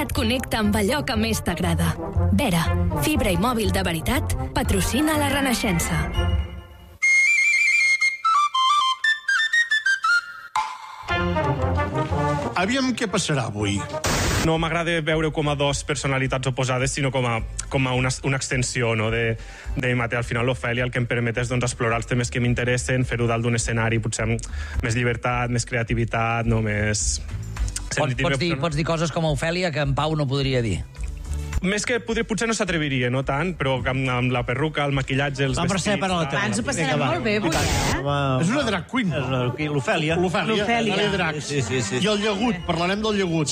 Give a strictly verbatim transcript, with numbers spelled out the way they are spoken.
Vera et connecta amb allò que més t'agrada. Vera, fibra i mòbil de veritat, patrocina la Renaixença. Aviam què passarà avui. No m'agrada veure com a dos personalitats oposades, sinó com a, com a una, una extensió, no? de, de Mateu. Al final l'Ofèlia el que em permet és doncs, explorar els temes que m'interessen, fer-ho dalt d'un escenari, potser amb més llibertat, més creativitat, no? més... Pots, pots, dir, pots dir coses com a Ofèlia que en Pau no podria dir. Més que podria, potser no s'atreviria, no tant, però amb, amb la perruca, el maquillatge, els Va, per vestits... ser per a la tal. Ens ho passarem molt bé avui, eh? És una drag queen. L'Ofèlia. L'Ofèlia. L'Ofèlia. Dracs. Sí, sí, sí. I el llagut, parlarem del llagut.